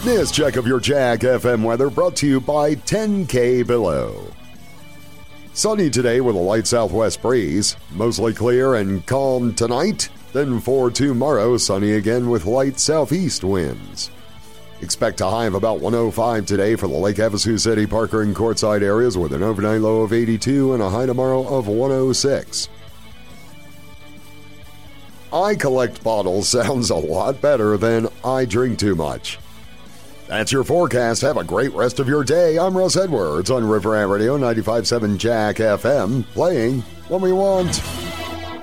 This check of your Jack FM weather brought to you by 10K Below. Sunny today with a light southwest breeze, mostly clear and calm tonight. Then for tomorrow, sunny again with light southeast winds. Expect a high of about 105 today for the Lake Havasu City, Parker, and Quartzsite areas with an overnight low of 82 and a high tomorrow of 106. I collect bottles sounds a lot better than I drink too much. That's your forecast. Have a great rest of your day. I'm Russ Edwards on River Ant Radio 95.7 Jack FM, playing when we want.